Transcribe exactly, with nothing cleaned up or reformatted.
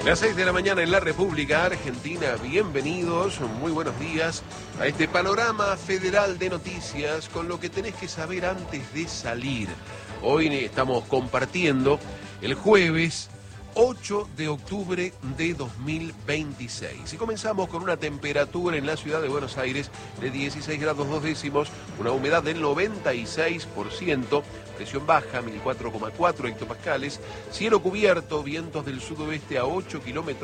Las seis de la mañana en la República Argentina, bienvenidos, muy buenos días a este panorama federal de noticias con lo que tenés que saber antes de salir. Hoy estamos compartiendo el jueves ocho de octubre de dos mil veintiséis y comenzamos con una temperatura en la ciudad de Buenos Aires de dieciséis grados dos décimos, una humedad del noventa y seis por ciento, presión baja mil cuatro coma cuatro hectopascales, cielo cubierto, vientos del sudoeste a ocho kilómetros